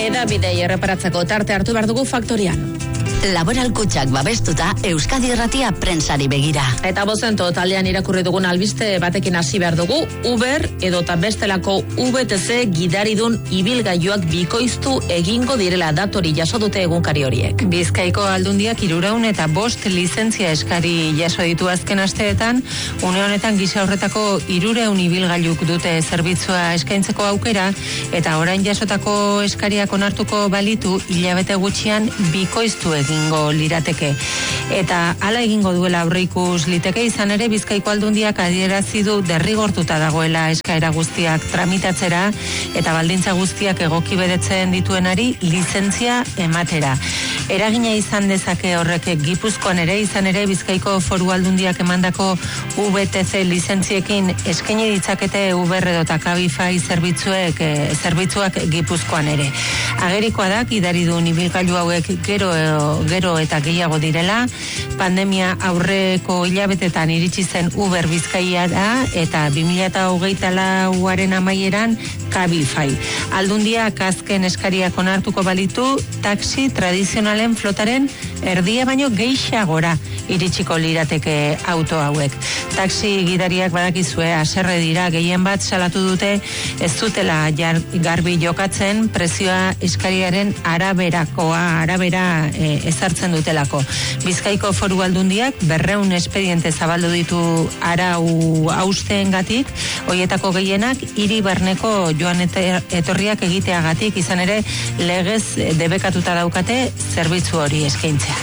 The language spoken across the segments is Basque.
Hedabidei erreparatzeko tarte hartu behar dugu Faktorian. Laboral Kutxak babestuta Euskadi Irratia prentsari begira. Eta bozento taldean irakurri dugun albiste batekin hasi behar dugu, Uber edota bestelako VTC gidaridun ibilgailuak bikoiztu egingo direla datori jaso dute egunkari horiek. Bizkaiko Aldundiak 305 lizentzia eskari jaso ditu azken asteetan, une honetan gisa horretako 300 ibilgailuk dute zerbitzua eskaintzeko aukera, eta orain jasotako eskariak onartuko balitu hilabete gutxian bikoiztu egingo lirateke. Eta hala egingo duela aurreikus liteke, izan ere Bizkaiko Aldundiak adierazi du derrigortuta dagoela eskaera guztiak tramitatzera eta baldintza guztiak egoki betetzen dituenari lizentzia ematera. Eragina izan dezake horrek Gipuzkoan ere, izan ere Bizkaiko Foru Aldundiak emandako VTC lizentziekin eskaini ditzakete Uber edota Cabify zerbitzuak Gipuzkoan ere. Agerikoa da gidaridun ibilgailu hauek gero eta gehiago direla. Pandemia aurreko hilabetetan iritsi zen Uber Bizkaiara eta 2024aren amaieran Cabify. Aldundiak azken eskariak onartuko balitu taxi tradizionalen flotaren erdia baino gehiagora iritsiko lirateke auto hauek. Taxi gidariak badakizue haserre dira, gehien bat salatu dute ez dutela garbi jokatzen prezioa eskariaren arabera ezartzen dutelako. Bizkaiko Foru Aldundiak 200 espediente zabaldu ditu arau hausteengatik, hoietako gehienak hiri barneko joan etorriak egiteagatik, izan ere legez debekatuta daukate zerbitzu hori eskaintzea.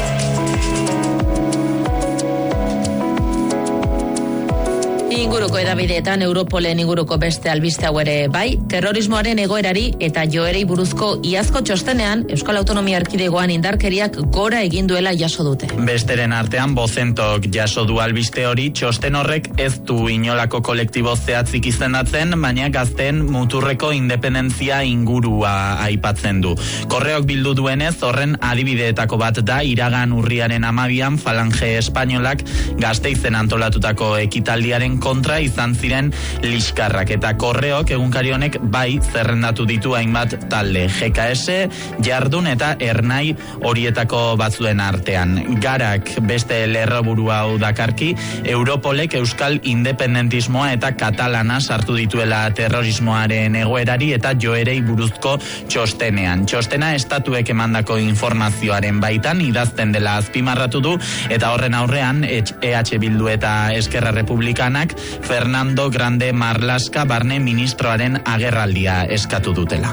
Inguruko edabideetan Europolen inguruko beste albiste hau ere bai, terrorismoaren egoerari eta joerei buruzko iazko txostenean Euskal Autonomia Erkidegoan indarkeriak gora egin duela jaso dute. Besteren artean Bozentok jaso du albiste hori, txosten horrek ez du inolako kolektibo zehatzik izendatzen, baina gazteen muturreko independentzia ingurua aipatzen du. Korreok bildu duenez, horren adibideetako bat da iragan urriaren 12an Falange Espainolak Gasteizen antolatutako ekitaldiaren kontra izan ziren liskarrak, eta Korreok egunkari honek bai zerrendatu ditu hainbat talde, GKS, Jardun eta Ernai horietako batzuen artean. Garak beste lerroburu hau dakarki, Europolek euskal independentismoa eta katalana sartu dituela terrorismoaren egoerari eta joerei buruzko txostenean. Txostena estatuek emandako informazioaren baitan idazten dela azpimarratu du, eta horren aurrean EH Bildu eta Eskerra Republikanak Fernando Grande Marlaska barne ministroaren agerraldia eskatu dutela.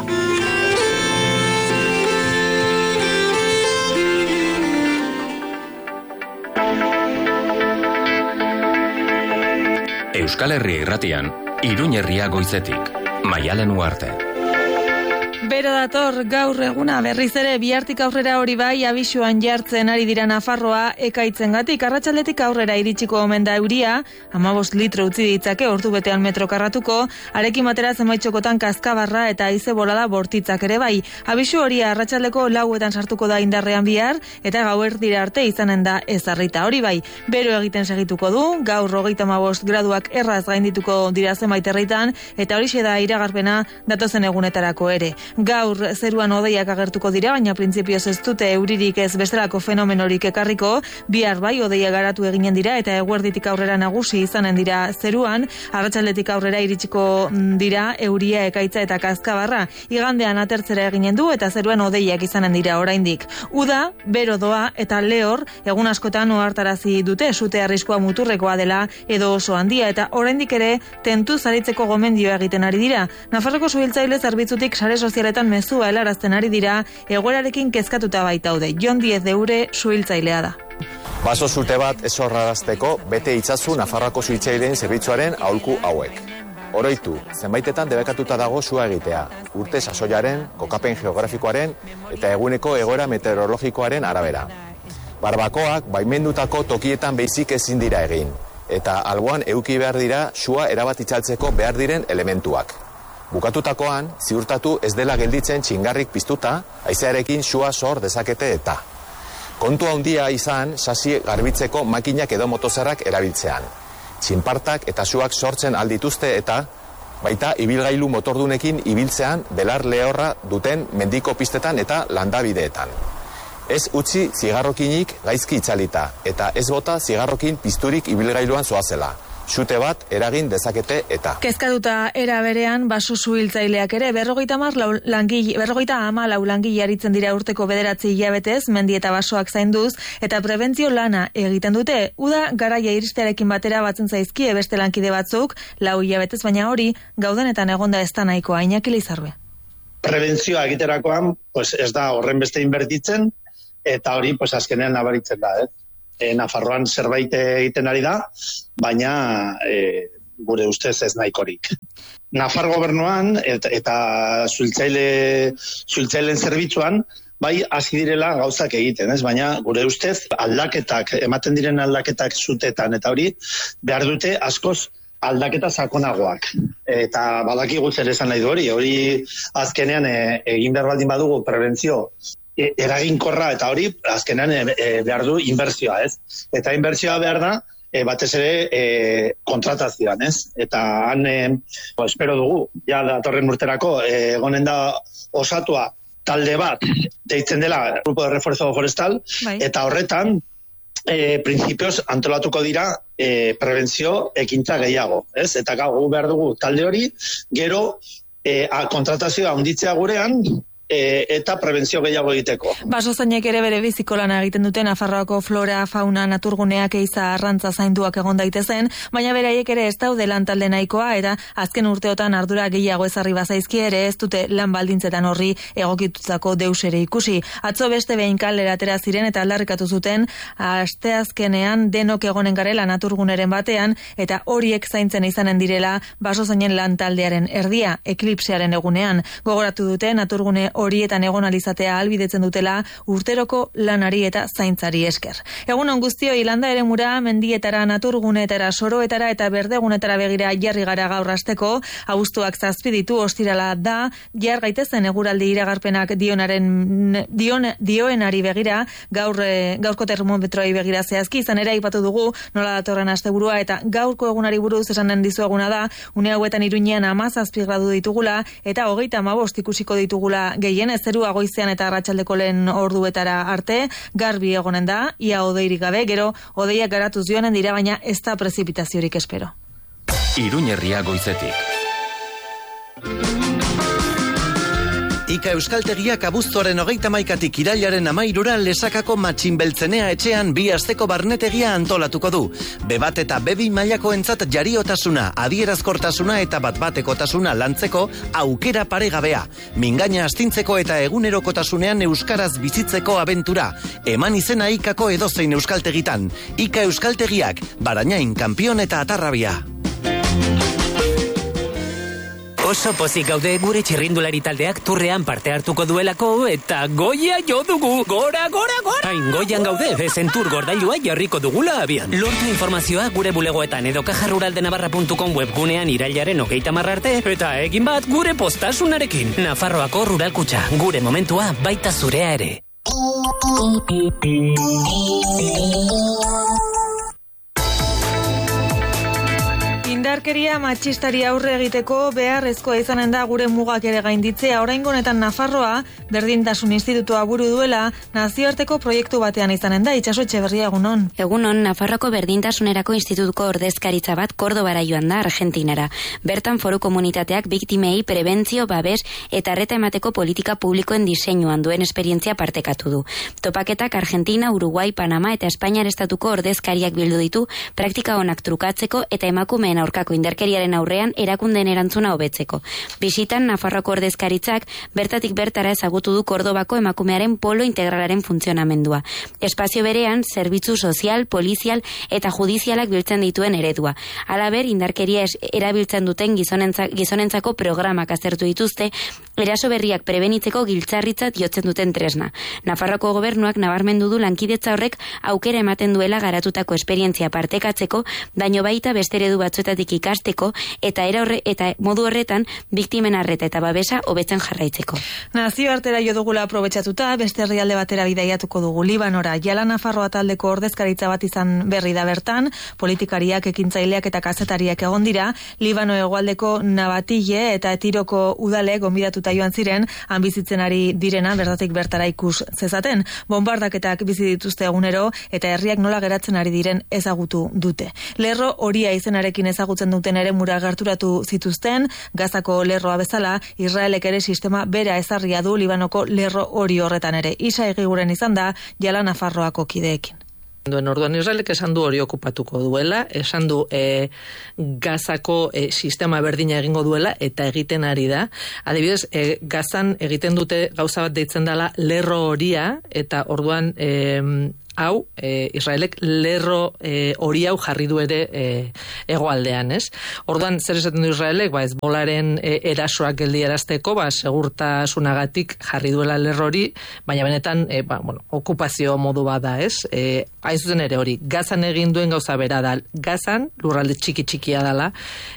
Euskal Herria Irratian, Iruñ herria goizetik, Maialen Uarte. Bero dator gaur eguna, berriz ere bihartik aurrera hori bai abisuan jartzen ari dira Nafarroa ekaitzengatik. Arratsaldetik aurrera iritsiko omen da euria, 15 litro utzi ditzake ordu betean metro karratuko, arekin batera zenbaitxokotan kaskabarra eta haize bolada bortitzak ere bai. Abisu hori arratsaldeko 4etan sartuko da indarrean bihar, eta gauerdira arte izanen da ezarrita. Hori bai, bero egiten segituko du, gaur 35 graduak erraz gaindituko dira zenbait herritan, eta horixe da iragarpena datozen egunetarako ere. Gaur zeruan hodeiak agertuko dira, baina printzipioz ez dute euririk ez bestelako fenomenorik ekarriko. Bihar bai hodeiak garatu eginen dira eta eguerditik aurrera nagusi izanen dira zeruan. Arratsaldetik aurrera iritsiko dira euria, ekaitza eta kaskabarra. Igandean atertzera eginen du eta zeruan hodeiak izanen dira oraindik. Uda, bero doa eta lehor egun askotan ohartarazi dute sute arriskua muturrekoa dela edo oso handia, eta oraindik ere tentu zaritzeko gomendioa egiten ari dira. Nafarroko suhiltzaile zerbitzutik sare sozialetan mezua helarazten ari dira, egoerarekin kezkatuta baitaude. Jon Diez Deure suhiltzailea da. Baso zulte bat ez horrarazteko bete itzazu Nafarroako suhiltzaileen zerbitzuaren aholku hauek. Oroitu, zenbaitetan debekatuta dago sua egitea, urte sasoiaren, kokapen geografikoaren eta eguneko egoera meteorologikoaren arabera. Barbakoak baimendutako tokietan beizik ezin dira egin, eta alboan eduki behar dira sua erabat itzaltzeko behar diren elementuak. Bukatutakoan, ziurtatu ez dela gelditzen txingarrik piztuta, haizearekin sua sor dezakete eta. Kontu handia izan, sasi garbitzeko makinak edo motozerrak erabiltzean. Txinpartak eta suak sortzen aldituzte eta baita ibilgailu motordunekin ibiltzean belar lehorra duten mendiko pistetan eta landabideetan. Ez utzi zigarrokinik gaizki itzalita, eta ez bota zigarrokin pizturik ibilgailuan zoazela. Xute bat eragin dezakete eta. Kezkatuta era berean baso suhiltzaileak ere 54 langile aritzen dira urteko 9 hilabetez mendi eta basoak zainduz eta prebentzio lana egiten dute. Uda garaia iristearekin batera batzen zaizkie beste lankide batzuk 4 hilabetez, baina hori gaudenetan egonda ez da nahikoa. Iñaki Lizarbe. Prebentzioa egiterakoan ez da horren beste inbertitzen eta hori azkenean nabaritzen da, Nafarroan zerbait egiten ari da, baina gure ustez ez nahikorik. Nafar gobernuan eta zuhiltzaileen zerbitzuan, bai hasi direla gauzak egiten, baina gure ustez ematen diren aldaketak zutetan eta hori behar dute askoz aldaketa sakonagoak. Eta badakigu zer esan nahi du hori azkenean egin behar baldin badugu prebentzio eraginkorra eta hori azkenean behar du inbertsioa, Eta inbertsioa behar da batez ere kontratazioan, Eta han espero dugu, ja datorren urterako egonen da osatua talde bat deitzen dela Grupo de Refuerzo Forestal, eta horretan printzipioz antolatuko dira prebentzio ekintza gehiago, Eta gu behar dugu talde hori, gero kontratazioa handitzea gurean, eta prebentzio gehiago egiteko. Basozainek ere bere biziko lana egiten dute Nafarroako flora, fauna, naturguneak eiza arrantza zainduak egon daitezen, baina beraiek ere ez daude lan talde nahikoa eta azken urteotan ardura gehiago ezarri bazaizki ere ez dute lan baldintzetan horri egokitutako deus ere ikusi. Atzo beste behin kalera atera ziren eta aldarrikatu zuten asteazkenean denok egonen garela naturguneren batean eta horiek zaintzen izanen direla basozainen lan taldearen erdia, eklipsearen egunean. Gogoratu dute naturgune horietan egon alizatea ahalbidetzen dutela urteroko lanari eta zaintzari esker. Egunon guztioi, landa eremura, mendietara, naturgunetara, soroetara eta berdegunetara begira jarri gara gaur hasteko. Abuztuak 7 ditu, ostirala da, jar gaitezen eguraldi iragarpenak dioenari begira, gaurko termometroei begira zehazki, izan ere aipatu dugu nola datorren asteburua eta gaurko egunari buruz esanen dizueguna da, une hauetan Iruñean 17 gradu ditugula eta 35 ikusiko ditugula gehien, zerua goizean eta arratsaldeko lehen orduetara arte, garbi egonen da, ia hodeirik gabe, gero hodeiak garatuz joanen dira, baina ez da prezipitaziorik espero. Iruñerria goizetik. Ika Euskaltegiak abuztuaren 31 irailaren 13 Lesakako Matxinbeltzenea etxean 2 asteko barnetegia antolatuko du. B1 eta B2 mailakoentzat jariotasuna, adierazkortasuna eta bat-batekotasuna lantzeko aukera paregabea. Mingaina astintzeko eta egunerokotasunean euskaraz bizitzeko abentura. Eman izena Ikako edozein euskaltegitan. Ika Euskaltegiak, Barañain, Kanpion eta Atarrabia. Oso pozik gaude gure txirrindulari taldeak turrean parte hartuko duelako eta goia jo dugu. Gora, gora, gora! Hain goian gaude, bezentur gordailua jarriko dugula abian. Lortu informazioa gure bulegoetan edo kajarruraldenavarra.com webgunean irailaren 30 arte eta egin bat gure postasunarekin. Nafarroako Ruralkutxa, gure momentua baita zurea ere. Indarkeria matxistari aurre egiteko beharrezkoa izanen da gure mugak ere gainditzea. Oraingo honetan Nafarroa Berdintasun Institutua buru duela nazioarteko proiektu batean izanen da. Itxaso Etxeberria, egunon. Egunon, Nafarroako Berdintasunerako Institutuko ordezkaritza bat Kordobara joan da, Argentinara. Bertan foru komunitateak biktimei prebentzio, babes eta arreta emateko politika publikoen diseinuan duen esperientzia partekatu du. Topaketak Argentina, Uruguai, Panama eta Espainiar estatuko ordezkariak bildu ditu praktika onak trukatzeko eta emakumeen aurkako indarkeriaren aurrean erakundeen erantzuna hobetzeko. Bisitan Nafarroako ordezkaritzak bertatik bertara ezagutu du Kordobako emakumearen polo integralaren funtzionamendua. Espazio berean, zerbitzu sozial, polizial eta judizialak biltzen dituen eredua. Halaber, indarkeria erabiltzen duten gizonentzako programak aztertu dituzte eraso berriak prebenitzeko giltzarritzat jotzen duten tresna. Nafarroako gobernuak nabarmendu du lankidetza horrek aukera ematen duela garatutako esperientzia partekatzeko, baino baita beste eredu batzuetatik ikasteko eta modu horretan biktimen arreta eta babesa hobetzen jarraitzeko. Nazioartera jo dugula aprobetxatuta, beste herrialde batera bidaiatuko dugu Libanora. Jala Nafarroa taldeko ordezkaritza bat izan berri da bertan, politikariak, ekintzaileak eta kazetariak egon dira, Libano hegoaldeko Nabatille eta Etiroko udale gonbidatuta joan ziren, han bizitzen ari direna bertatik bertara ikus zezaten. Bombardaketak bizi dituzte egunero eta herriak nola geratzen ari diren ezagutu dute. Lerro horia izenarekin ezagutzen duten ere mura gerturatu zituzten, Gazako lerroa bezala, Israelek ere sistema bera ezarria du Libanoko lerro hori horretan ere. Isa egiguren izan da, Jala Nafarroako kideekin. Orduan Israelek esan du hori okupatuko duela, esan du Gazako sistema berdina egingo duela eta egiten ari da. Adibidez, Gazan egiten dute gauza bat deitzen dela lerro horia eta orduan hau, Israelek lerro hori hau jarri du ere hegoaldean, ez? Orduan, zer esaten du Israelek, Hezbollaren erasoak geldiarazteko, segurtasunagatik jarri duela lerro hori, baina benetan, okupazio modu bada, ez? Hain zuzen ere hori, Gazan egin duen gauza bera da, Gazan, lurralde txiki-txikia dala,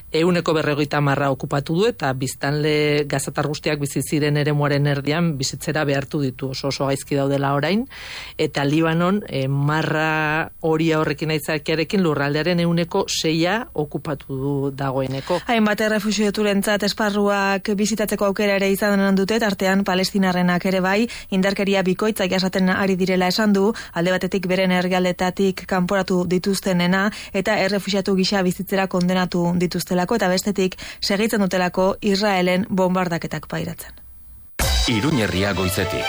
150 okupatu du eta biztanle gazatar guztiak bizi ziren eremuaren erdian bizitzera behartu ditu, oso gaizki daudela orain, eta Libanon marra horia horrekin aitzakiarekin lurraldearen 6% okupatu du dagoeneko. Hainbat errefuxiaturentzat esparruak bizitatzeko aukera ere izan dute, tartean Palestinarrenak ere bai, indarkeria bikoitzak jasaten ari direla esan du, alde batetik beren herrialdetatik kanporatu dituztenena eta errefuxiatu gisa bizitzera kondenatu dituztelako eta bestetik segitzen dutelako Israelen bombardaketak pairatzen. Iruñerria goizetik.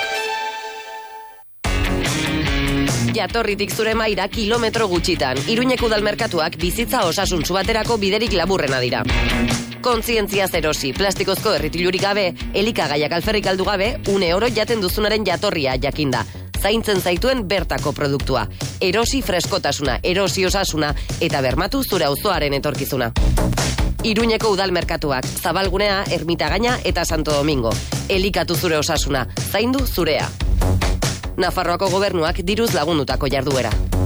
Jatorritik zure maira kilometro gutxitan. Iruñeko udalmerkatuak bizitza osasuntsu baterako biderik laburrena dira. Kontzientzia zerosi, plastikozko erritilurik gabe, elikagaiak alferrik aldu gabe, €1 jaten duzunaren jatorria jakinda. Zaintzen zaituen bertako produktua. Erosi freskotasuna, erosi osasuna eta bermatu zure auzoaren etorkizuna. Iruñeko udalmerkatuak, Zabalgunea, Ermitagaina eta Santo Domingo. Elikatu zure osasuna, zaindu zurea. Nafarroako gobernuak diruz lagundutako jarduera.